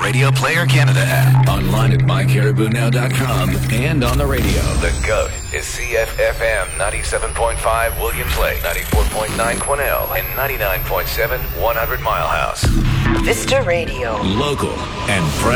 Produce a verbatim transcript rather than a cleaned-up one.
Radio Player Canada app. Online at my caribou now dot com and on the radio. The GOAT is C F F M ninety-seven point five Williams Lake, ninety-four point nine Quesnel, and ninety-nine point seven one hundred Mile House. Vista Radio. Local and proud.